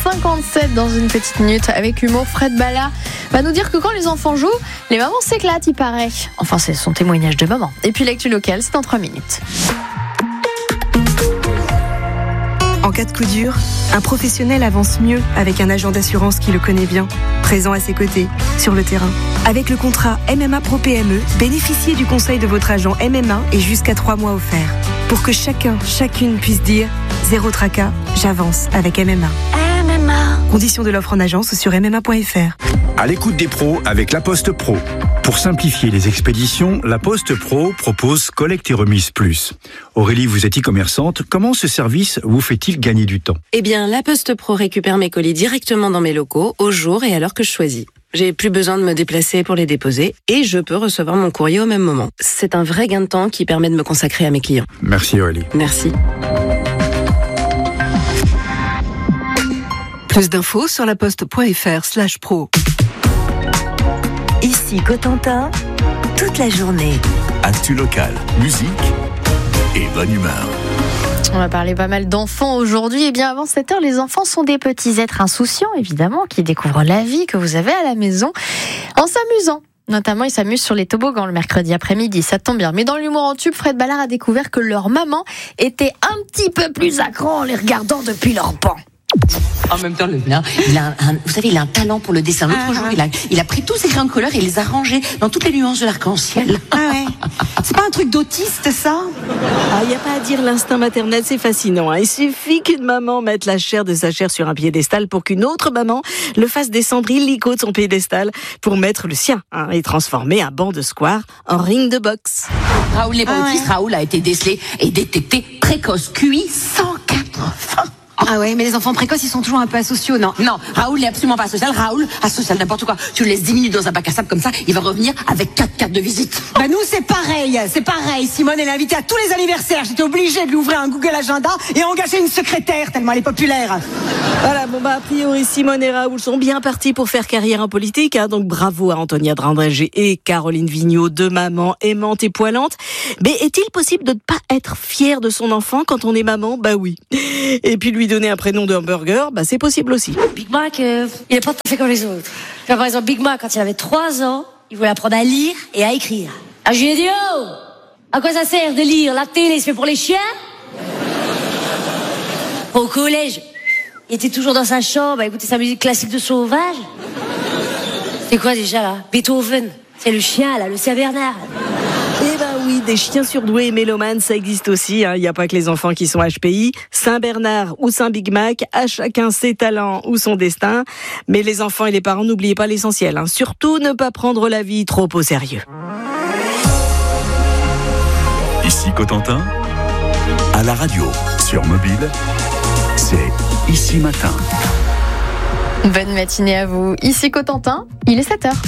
8h57 dans une petite minute. Avec humour, Fred Bala va nous dire que quand les enfants jouent, les mamans s'éclatent, il paraît. Enfin, c'est son témoignage de maman. Et puis l'actu locale, c'est dans 3 minutes. En cas de coup dur, un professionnel avance mieux avec un agent d'assurance qui le connaît bien, présent à ses côtés, sur le terrain. Avec le contrat MMA Pro PME, bénéficiez du conseil de votre agent MMA et jusqu'à 3 mois offerts. Pour que chacune puisse dire « Zéro tracas, j'avance avec MMA ». Conditions de l'offre en agence sur mma.fr. À l'écoute des pros avec La Poste Pro. Pour simplifier les expéditions, La Poste Pro propose Collecte et Remise Plus. Aurélie, vous êtes e-commerçante. Comment ce service vous fait-il gagner du temps ? Eh bien, La Poste Pro récupère mes colis directement dans mes locaux, au jour et à l'heure que je choisis. J'ai plus besoin de me déplacer pour les déposer et je peux recevoir mon courrier au même moment. C'est un vrai gain de temps qui permet de me consacrer à mes clients. Merci Aurélie. Merci. Plus d'infos sur laposte.fr/pro. Ici Cotentin, toute la journée. Actu locale, musique et bonne humeur. On va parler pas mal d'enfants aujourd'hui. Et bien avant 7h, les enfants sont des petits êtres insouciants, évidemment, qui découvrent la vie que vous avez à la maison en s'amusant. Notamment, ils s'amusent sur les toboggans le mercredi après-midi, ça tombe bien. Mais dans l'humour en tube, Fred Ballard a découvert que leur maman était un petit peu plus accro en les regardant depuis leur banc. En même temps, le mien, vous savez, il a un talent pour le dessin. L'autre jour, il a pris tous ses crayons de couleur et il les a rangés dans toutes les nuances de l'arc-en-ciel. Ah ouais. C'est pas un truc d'autiste, ça ? Il n'y a pas à dire, l'instinct maternel, c'est fascinant. Il suffit qu'une maman mette la chair de sa chair sur un piédestal pour qu'une autre maman le fasse descendre illico de son piédestal pour mettre le sien et transformer un banc de square en ring de boxe. Raoul n'est pas autiste. Raoul a été décelé et détecté précoce. QI 180. Ah ouais, mais les enfants précoces, ils sont toujours un peu asociaux, non ? Non, Raoul n'est absolument pas asocial. Raoul, asocial, n'importe quoi. Tu le laisses 10 minutes dans un bac à sable comme ça, il va revenir avec 4 cartes de visite. Bah nous, c'est pareil. Simone, elle est invitée à tous les anniversaires. J'étais obligée de lui ouvrir un Google Agenda et engager une secrétaire, tellement elle est populaire. Voilà, a priori, Simone et Raoul sont bien partis pour faire carrière en politique. Donc bravo à Antonia Drandrégé et Caroline Vigneault, deux mamans aimantes et poilantes. Mais est-il possible de ne pas être fier de son enfant quand on est maman ? Bah oui. Et puis lui donner un prénom de hamburger, c'est possible aussi. Big Mac, il n'est pas tout à fait comme les autres. Par exemple, Big Mac, quand il avait 3 ans, il voulait apprendre à lire et à écrire. Je lui ai dit, oh, à quoi ça sert de lire ? La télé, c'est fait pour les chiens ? Au collège, il était toujours dans sa chambre à écouter sa musique classique de sauvage. C'est quoi déjà là ? Beethoven. C'est le chien là, le Saint-Bernard. Eh ben oui, des chiens surdoués et mélomanes, ça existe aussi. Il n'y a pas que les enfants qui sont HPI. Saint-Bernard ou Saint-Big Mac, à chacun ses talents ou son destin. Mais les enfants et les parents, n'oubliez pas l'essentiel. Surtout ne pas prendre la vie trop au sérieux. Ici Cotentin, à la radio, sur mobile, c'est Ici Matin. Bonne matinée à vous. Ici Cotentin, il est 7h.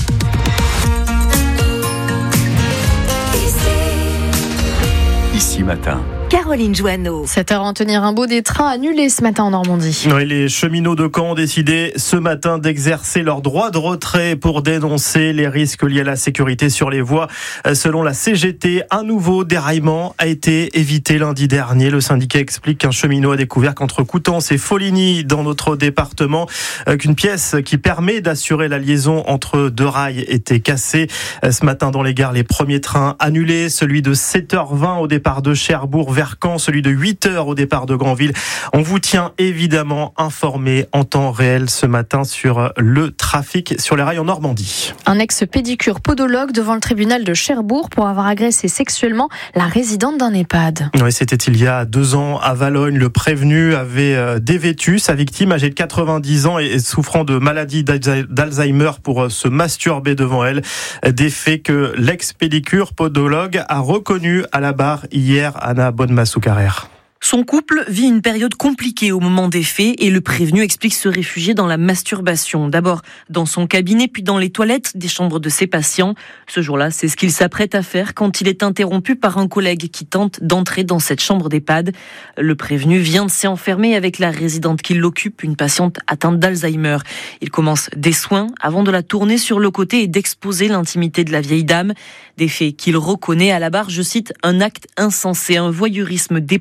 Ici Matin. Caroline Joanneau. 7h, Anthony Rimbaud, des trains annulés ce matin en Normandie. Oui, les cheminots de Caen ont décidé ce matin d'exercer leur droit de retrait pour dénoncer les risques liés à la sécurité sur les voies. Selon la CGT, un nouveau déraillement a été évité lundi dernier. Le syndicat explique qu'un cheminot a découvert qu'entre Coutances et Foligny, dans notre département, qu'une pièce qui permet d'assurer la liaison entre deux rails était cassée. Ce matin, dans les gares, les premiers trains annulés, celui de 7h20 au départ de Cherbourg vers Caen, celui de 8h au départ de Granville. On vous tient évidemment informé en temps réel ce matin sur le trafic sur les rails en Normandie. Un ex-pédicure podologue devant le tribunal de Cherbourg pour avoir agressé sexuellement la résidente d'un EHPAD. Oui, c'était il y a 2 ans à Valognes. Le prévenu avait dévêtu sa victime âgée de 90 ans et souffrant de maladie d'Alzheimer pour se masturber devant elle. Des faits que l'ex-pédicure podologue a reconnu à la barre hier. Anna Bonne-Massoucarer. Son couple vit une période compliquée au moment des faits et le prévenu explique se réfugier dans la masturbation. D'abord dans son cabinet, puis dans les toilettes des chambres de ses patients. Ce jour-là, c'est ce qu'il s'apprête à faire quand il est interrompu par un collègue qui tente d'entrer dans cette chambre d'EHPAD. Le prévenu vient de s'enfermer avec la résidente qui l'occupe, une patiente atteinte d'Alzheimer. Il commence des soins avant de la tourner sur le côté et d'exposer l'intimité de la vieille dame. Des faits qu'il reconnaît à la barre, je cite, un acte insensé, un voyeurisme déplacé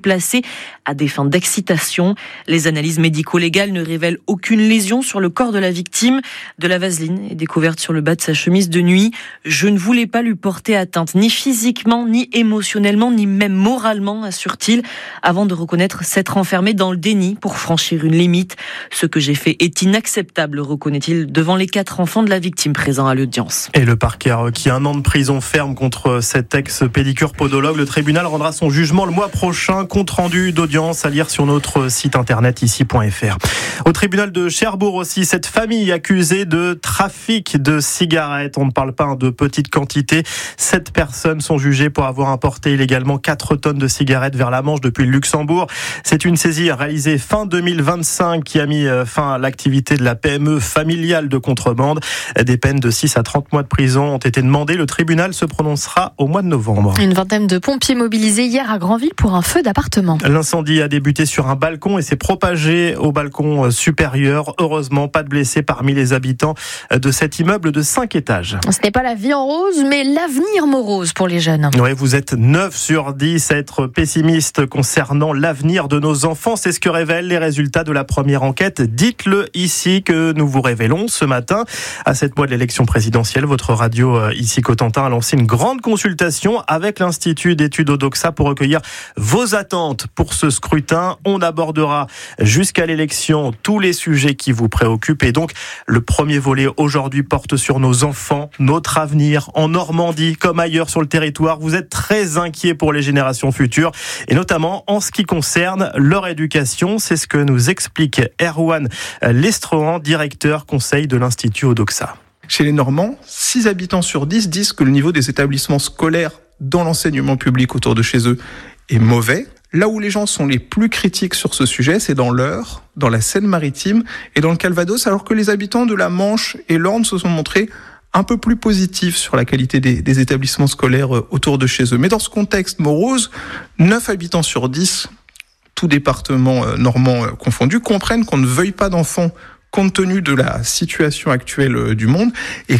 à des fins d'excitation. Les analyses médico-légales ne révèlent aucune lésion sur le corps de la victime. De la vaseline est découverte sur le bas de sa chemise de nuit. Je ne voulais pas lui porter atteinte, ni physiquement, ni émotionnellement, ni même moralement, assure-t-il, avant de reconnaître s'être enfermé dans le déni pour franchir une limite. Ce que j'ai fait est inacceptable, reconnaît-il devant les 4 enfants de la victime présents à l'audience. Et le parquet a requis 1 an de prison ferme contre cet ex-pédicure podologue. Le tribunal rendra son jugement le mois prochain. Compte rendu d'audience à lire sur notre site internet ici.fr. Au tribunal de Cherbourg aussi, cette famille accusée de trafic de cigarettes. On ne parle pas de petites quantités. 7 personnes sont jugées pour avoir importé illégalement 4 tonnes de cigarettes vers la Manche depuis le Luxembourg. C'est une saisie réalisée fin 2025 qui a mis fin à l'activité de la PME familiale de contrebande. Des peines de 6 à 30 mois de prison ont été demandées. Le tribunal se prononcera au mois de novembre. Une vingtaine de pompiers mobilisés hier à Granville pour un feu d'appartement. L'incendie a débuté sur un balcon et s'est propagé au balcon supérieur. Heureusement, pas de blessés parmi les habitants de cet immeuble de 5 étages. Ce n'est pas la vie en rose, mais l'avenir morose pour les jeunes. Oui, vous êtes 9 sur 10 à être pessimiste concernant l'avenir de nos enfants. C'est ce que révèlent les résultats de la première enquête. Dites-le ici que nous vous révélons ce matin. À 7 mois de l'élection présidentielle, votre radio ici Cotentin a lancé une grande consultation avec l'Institut d'études Odoxa pour recueillir vos attentes pour ce scrutin. On abordera jusqu'à l'élection tous les sujets qui vous préoccupent et donc le premier volet aujourd'hui porte sur nos enfants, notre avenir en Normandie comme ailleurs sur le territoire. Vous êtes très inquiets pour les générations futures et notamment en ce qui concerne leur éducation. C'est ce que nous explique Erwan Lestrohan, directeur conseil de l'Institut Odoxa. Chez les Normands, 6 habitants sur 10 disent que le niveau des établissements scolaires dans l'enseignement public autour de chez eux est mauvais. Là où les gens sont les plus critiques sur ce sujet, c'est dans l'Eure, dans la Seine-Maritime et dans le Calvados, alors que les habitants de la Manche et l'Orne se sont montrés un peu plus positifs sur la qualité des établissements scolaires autour de chez eux. Mais dans ce contexte morose, 9 habitants sur 10, tout département normand confondu, comprennent qu'on ne veuille pas d'enfants compte tenu de la situation actuelle du monde, et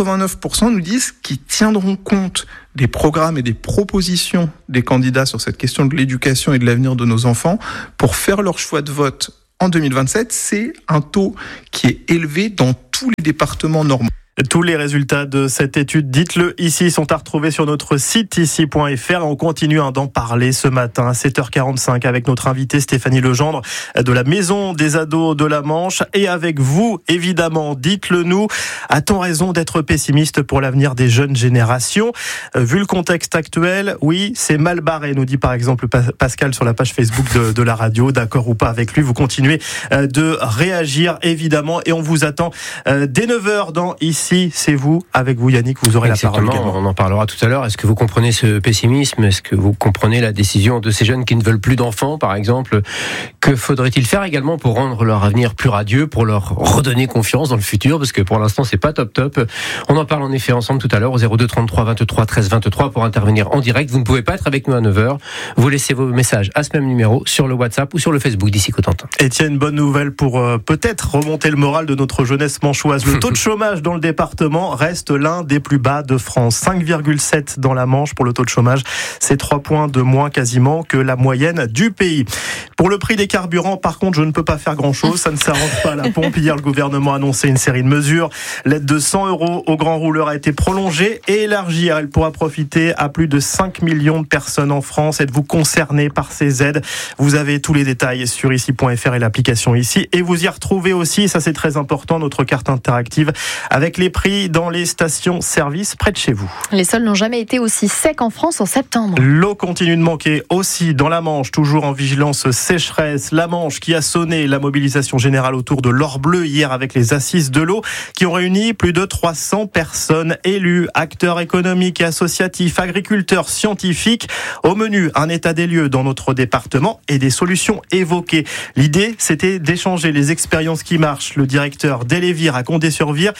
89% nous disent qu'ils tiendront compte des programmes et des propositions des candidats sur cette question de l'éducation et de l'avenir de nos enfants pour faire leur choix de vote en 2027. C'est un taux qui est élevé dans tous les départements normands. Tous les résultats de cette étude, dites-le ici, sont à retrouver sur notre site ici.fr. On continue d'en parler ce matin à 7h45 avec notre invitée Stéphanie Legendre de la Maison des Ados de la Manche. Et avec vous, évidemment, dites-le nous. A-t-on raison d'être pessimiste pour l'avenir des jeunes générations ? Vu le contexte actuel, oui, c'est mal barré, nous dit par exemple Pascal sur la page Facebook de la radio. D'accord ou pas avec lui, vous continuez de réagir, évidemment. Et on vous attend dès 9h dans Ici. C'est vous, avec vous Yannick, vous aurez Exactement, la parole également. On en parlera tout à l'heure. Est-ce que vous comprenez ce pessimisme ? Est-ce que vous comprenez la décision de ces jeunes qui ne veulent plus d'enfants, par exemple ? Que faudrait-il faire également pour rendre leur avenir plus radieux, pour leur redonner confiance dans le futur ? Parce que pour l'instant, c'est pas top. On en parle en effet ensemble tout à l'heure au 02 33 23 13 23 pour intervenir en direct. Vous ne pouvez pas être avec nous à 9h. Vous laissez vos messages à ce même numéro sur le WhatsApp ou sur le Facebook d'ici Cotentin. Et tiens, une bonne nouvelle pour peut-être remonter le moral de notre jeunesse manchoise. Le taux de chômage dans le département reste l'un des plus bas de France. 5,7 dans la Manche pour le taux de chômage. C'est 3 points de moins quasiment que la moyenne du pays. Pour le prix des carburants, par contre, je ne peux pas faire grand-chose. Ça ne s'arrange pas à la pompe. Hier, le gouvernement a annoncé une série de mesures. L'aide de 100 € aux grands rouleurs a été prolongée et élargie. Elle pourra profiter à plus de 5 millions de personnes en France. Êtes-vous concerné par ces aides ? Vous avez tous les détails sur ici.fr et l'application ici. Et vous y retrouvez aussi, ça c'est très important, notre carte interactive avec les prix dans les stations-service près de chez vous. Les sols n'ont jamais été aussi secs en France en septembre. L'eau continue de manquer aussi dans la Manche, toujours en vigilance sécheresse. La Manche qui a sonné la mobilisation générale autour de l'or bleu hier avec les assises de l'eau qui ont réuni plus de 300 personnes, élus, acteurs économiques et associatifs, agriculteurs, scientifiques. Au menu, un état des lieux dans notre département et des solutions évoquées. L'idée, c'était d'échanger les expériences qui marchent. Le directeur d'Elévir à Condé-sur-Vire et d'ailleurs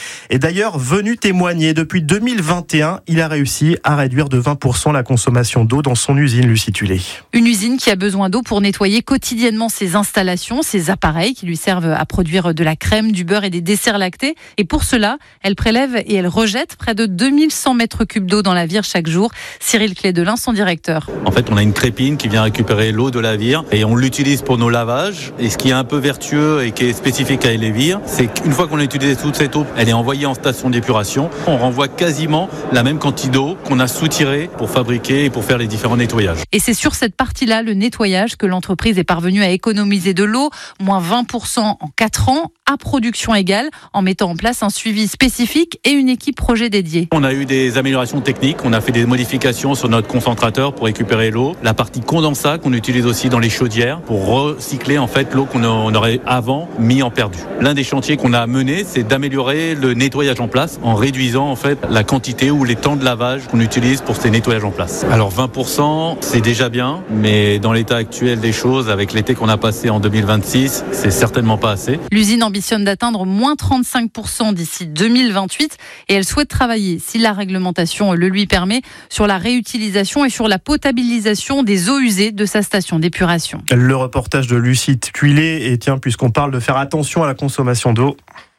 d'ailleurs venu témoigner. Depuis 2021, il a réussi à réduire de 20% la consommation d'eau dans son usine, Lucie Tulé. Une usine qui a besoin d'eau pour nettoyer quotidiennement ses installations, ses appareils qui lui servent à produire de la crème, du beurre et des desserts lactés. Et pour cela, elle prélève et elle rejette près de 2100 mètres cubes d'eau dans la Vire chaque jour. Cyril Clédelin, son directeur. En fait, on a une crépine qui vient récupérer l'eau de la Vire et on l'utilise pour nos lavages. Et ce qui est un peu vertueux et qui est spécifique à les Vire, c'est qu'une fois qu'on a utilisé toute cette eau, elle est envoyée en station d'épuration. On renvoie quasiment la même quantité d'eau qu'on a soutirée pour fabriquer et pour faire les différents nettoyages. Et c'est sur cette partie-là, le nettoyage, que l'entreprise est parvenue à économiser de l'eau, moins 20% en 4 ans, à production égale, en mettant en place un suivi spécifique et une équipe projet dédiée. On a eu des améliorations techniques, on a fait des modifications sur notre concentrateur pour récupérer l'eau, la partie condensat qu'on utilise aussi dans les chaudières pour recycler en fait l'eau qu'on aurait avant mis en perdu. L'un des chantiers qu'on a mené, c'est d'améliorer le nettoyage en place en réduisant en fait la quantité ou les temps de lavage qu'on utilise pour ces nettoyages en place. Alors 20%, c'est déjà bien, mais dans l'état actuel des choses, avec l'été qu'on a passé en 2026, c'est certainement pas assez. L'usine ambitionne d'atteindre moins 35% d'ici 2028 et elle souhaite travailler, si la réglementation le lui permet, sur la réutilisation et sur la potabilisation des eaux usées de sa station d'épuration. Le reportage de Lucie Tulé, et tiens, puisqu'on parle de faire attention à la consommation d'eau.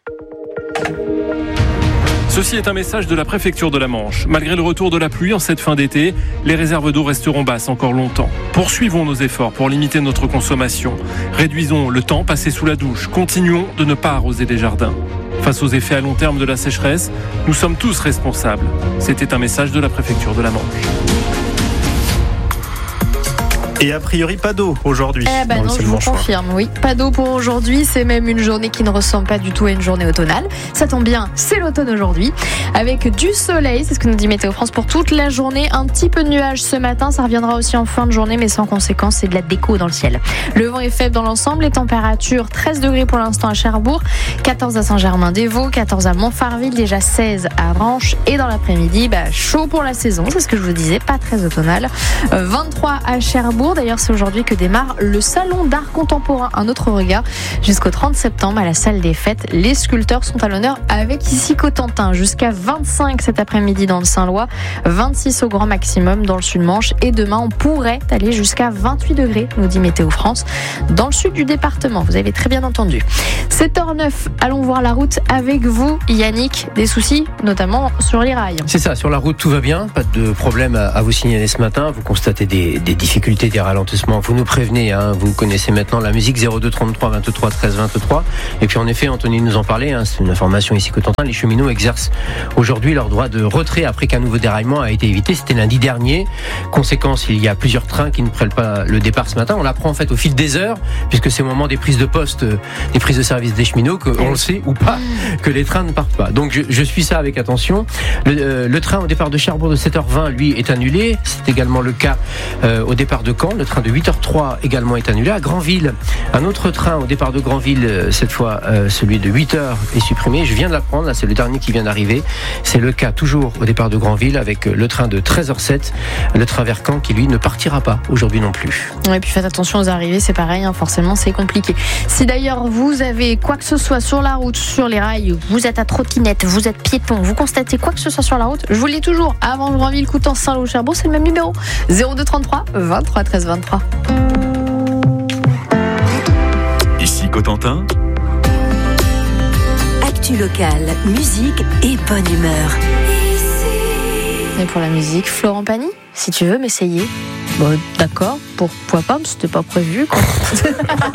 Ceci est un message de la préfecture de la Manche. Malgré le retour de la pluie en cette fin d'été, les réserves d'eau resteront basses encore longtemps. Poursuivons nos efforts pour limiter notre consommation. Réduisons le temps passé sous la douche. Continuons de ne pas arroser les jardins. Face aux effets à long terme de la sécheresse, nous sommes tous responsables. C'était un message de la préfecture de la Manche. Et a priori, pas d'eau aujourd'hui. Non, je vous confirme, oui. Pas d'eau pour aujourd'hui. C'est même une journée qui ne ressemble pas du tout à une journée automnale. Ça tombe bien, c'est l'automne aujourd'hui. Avec du soleil, c'est ce que nous dit Météo France pour toute la journée. Un petit peu de nuages ce matin. Ça reviendra aussi en fin de journée, mais sans conséquence. C'est de la déco dans le ciel. Le vent est faible dans l'ensemble. Les températures, 13 degrés pour l'instant à Cherbourg, 14 à Saint-Germain-des-Vaux, 14 à Montfarville, déjà 16 à Branches. Et dans l'après-midi, chaud pour la saison. C'est ce que je vous disais, pas très automnal. 23 à Cherbourg. D'ailleurs, c'est aujourd'hui que démarre le salon d'art contemporain, un autre regard, jusqu'au 30 septembre à la salle des fêtes. Les sculpteurs sont à l'honneur avec ici Cotentin, jusqu'à 25 cet après-midi dans le Saint-Lois, 26 au grand maximum dans le Sud-Manche, et demain on pourrait aller jusqu'à 28 degrés, nous dit Météo France, dans le sud du département. Vous avez très bien entendu. 7h09, allons voir la route avec vous, Yannick. Des soucis, notamment sur les rails. C'est ça, sur la route tout va bien, pas de problème à vous signaler ce matin. Vous constatez des difficultés, des ralentissements, vous nous prévenez, vous connaissez maintenant la musique. 02 33 23 13 23. Et puis en effet, Anthony nous en parlait, c'est une information ici Cotentin, les cheminots exercent aujourd'hui leur droit de retrait après qu'un nouveau déraillement a été évité. C'était lundi dernier. Conséquence, il y a plusieurs trains qui ne prennent pas le départ ce matin. On l'apprend en fait au fil des heures, puisque c'est au moment des prises de poste, des prises de service des cheminots, qu'on le sait ou pas, que les trains ne partent pas. Donc je suis ça avec attention. Le train au départ de Cherbourg de 7h20, lui, est annulé. C'est également le cas au départ de Caen. Le train de 8h03 également est annulé. À Granville, un autre train au départ de Granville, cette fois celui de 8h est supprimé. Je viens de l'apprendre, là c'est le dernier qui vient d'arriver. C'est le cas toujours au départ de Granville avec le train de 13h07, le train vers Caen qui lui ne partira pas aujourd'hui non plus. Et puis faites attention aux arrivées, c'est pareil, forcément c'est compliqué. Si d'ailleurs vous avez quoi que ce soit sur la route, sur les rails, vous êtes à trottinette, vous êtes piéton, vous constatez quoi que ce soit sur la route, je vous le dis toujours, avant Granville, Coutances, Saint-Lô, Cherbourg, c'est le même numéro. 02 33 23 13 23. Ici Cotentin. Actu locale, musique et bonne humeur. Et pour la musique, Florent Pagny, si tu veux m'essayer. Bon, d'accord, pourquoi pas, mais c'était pas prévu, quoi.